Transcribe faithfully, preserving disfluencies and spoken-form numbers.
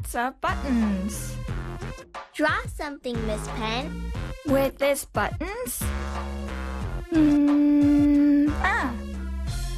lots of buttons. Draw something, Miss Pen. With these buttons,